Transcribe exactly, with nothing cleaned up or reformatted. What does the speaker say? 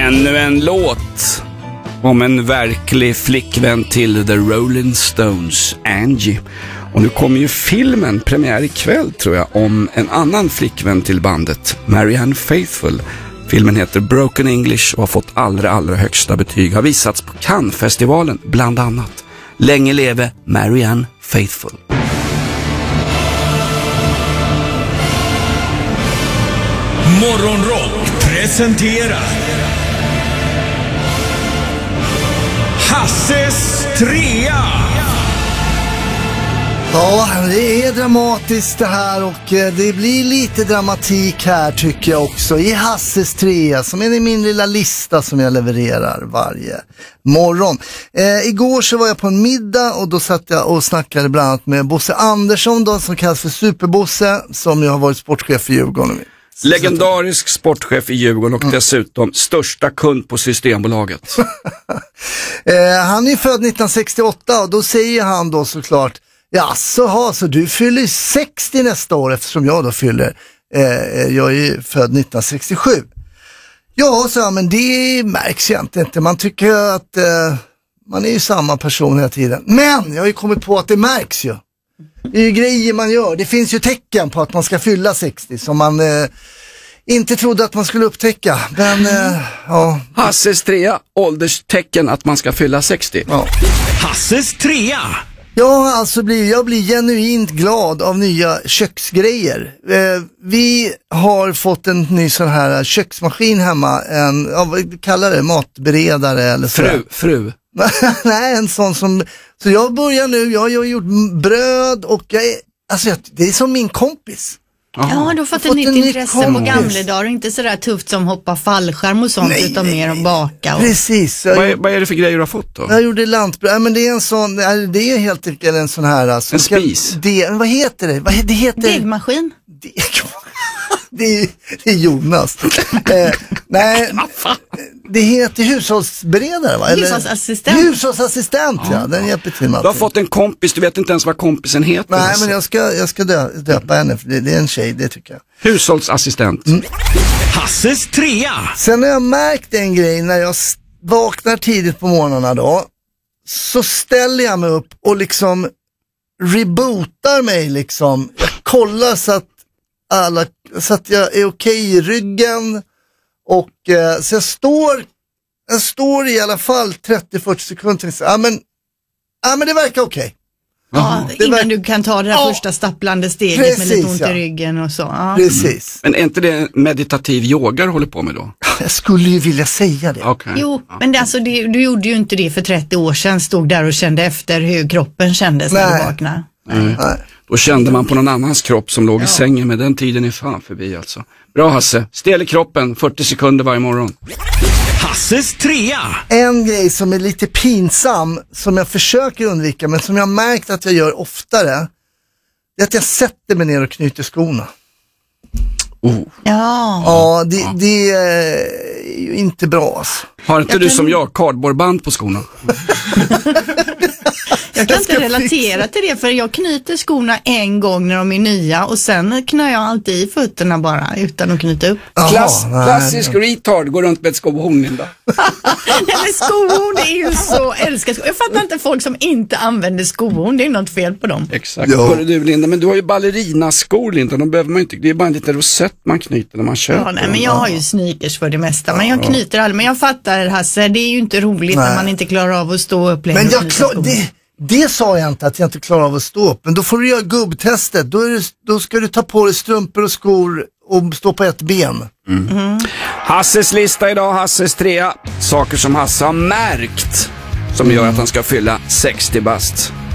Ännu en låt om en verklig flickvän till The Rolling Stones, Angie. Och nu kommer ju filmen, premiär ikväll tror jag, om en annan flickvän till bandet, Marianne Faithfull. Filmen heter Broken English och har fått allra, allra högsta betyg. Har visats på Cannes-festivalen bland annat. Länge leve Marianne Faithfull. Morgonrock presenterar Hasses trea. Ja, det är dramatiskt det här och det blir lite dramatik här tycker jag också i Hasses trea som är min lilla lista som jag levererar varje morgon. Eh, igår så var jag på en middag och då satt jag och snackade bland annat med Bosse Andersson då, som kallas för Superbosse, som jag har varit sportchef i Djurgården. Legendarisk sportchef i Djurgården och dessutom största kund på Systembolaget. eh, han är född nittonhundrasextioåtta och då säger han då såklart, ja så ha, så du fyller sextio nästa år eftersom jag då fyller, eh, jag är född nittonhundrasextiosju. Ja, så men det märks egentligen inte, man tycker att eh, man är ju samma person hela tiden. Men jag har ju kommit på att det märks ju. Det är ju grejer man gör. Det finns ju tecken på att man ska fylla sextio som man eh, inte trodde att man skulle upptäcka. Men, eh, ja. Hasses trea, ålderstecken att man ska fylla sextio. Ja. Hasses trea. Ja, alltså blir, jag blir genuint glad av nya köksgrejer. Eh, vi har fått en ny sån här köksmaskin hemma. En, ja, vad kallar det? Matberedare eller så. Fru, fru. Nej, en sån som, så jag börjar nu, jag har gjort bröd och jag är, alltså det är som min kompis. Aha. Ja, du har fått ett nytt intresse på gamla dagar och inte sådär tufft som hoppa fallskärm och sånt. Nej, utan mer att baka. Och... Precis. Vad är, vad är det för grejer du har fått då? Jag gjorde lantbröd, ja, men det är en sån, det är helt enkelt en sån här. Alltså, en spis? Det, vad heter det? Vad, det heter... Degmaskin? Degmaskin. Det är, det är Jonas. eh, nej, det heter hushållsberedare va? Eller? Hushållsassistent. Hushållsassistent, ja. ja. Den hjälper till med. Du har fått en kompis, du vet inte ens vad kompisen heter. Nej, men jag ska, jag ska dö, döpa henne, för det, det är en tjej, det tycker jag. Hushållsassistent. Mm. Hasses trea. Sen har jag märkt en grej när jag vaknar tidigt på morgnarna då. Så ställer jag mig upp och liksom rebootar mig liksom. Jag kollar så att alla, så att jag är okej i ryggen och eh, så jag står jag står i alla fall trettio till fyrtio sekunder så, ja men ja men det verkar okej. Ja, det innan verkar... du kan ta det där ja. första stapplande steget. Precis, med lite ont ja. i ryggen och så. Ja. Precis. Men är inte det meditativ yoga du håller på med då? Jag skulle ju vilja säga det. Okay. Jo, men det, alltså, det, du gjorde ju inte det för trettio år sedan, stod där och kände efter hur kroppen kändes när du vaknade. Mm. Nej. Då kände man på någon annans kropp som låg ja. i sängen, med den tiden är fan förbi alltså. Bra Hasse, stel i kroppen, fyrtio sekunder varje morgon. Hasses trea. En grej som är lite pinsam, som jag försöker undvika, men som jag har märkt att jag gör oftare, är att jag sätter mig ner och knyter skorna. Oh. Ja, ja det, det är ju inte bra alltså. Har inte jag du kan... som jag kardborreband på skorna? Jag kan inte relatera till det, för jag knyter skorna en gång när de är nya och sen knör jag alltid i fötterna bara utan att knyta upp. Klass, klassisk retard, går runt med ett skohorn, Linda. Nej, men skohorn är ju så älskat. Jag fattar inte folk som inte använder skohorn, det är något fel på dem. Exakt. Hörru du Linda, men du har ju ballerinaskor Linda, de behöver man inte, det är bara en liten rosett man knyter när man köper. Ja, nej, men jag har ju sneakers för det mesta, men jag knyter aldrig. Men jag fattar Hasse, det är ju inte roligt nej. när man inte klarar av att stå upp längre. Men jag klar, det, det sa jag inte att jag inte klarar av att stå upp, men då får du göra gubbtestet, då, är det, då ska du ta på dig strumpor och skor och stå på ett ben. Mm. Mm. Hasses lista idag, Hasses trea, saker som Hasse har märkt som gör att han ska fylla sextio bast.